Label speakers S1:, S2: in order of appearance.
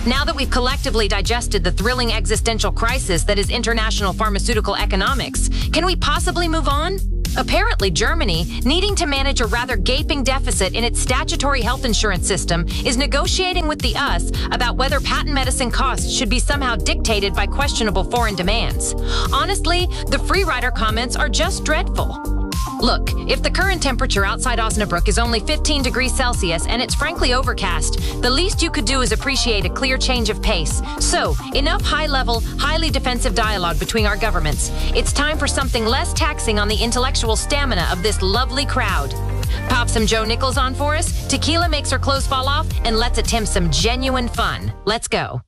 S1: Now that we've collectively digested the thrilling existential crisis that is international pharmaceutical economics, can we possibly move on? Apparently, Germany, needing to manage a rather gaping deficit in its statutory health insurance system, is negotiating with the US about whether patent medicine costs should be somehow dictated by questionable foreign demands. Honestly, the free rider comments are just dreadful. Look, if the current temperature outside Osnabrück is only 15 degrees Celsius and it's frankly overcast, the least you could do is appreciate a clear change of pace. So, enough high-level, highly defensive dialogue between our governments. It's time for something less taxing on the intellectual stamina of this lovely crowd. Pop some Joe Nichols on for us, tequila makes her clothes fall off, and let's attempt some genuine fun. Let's go.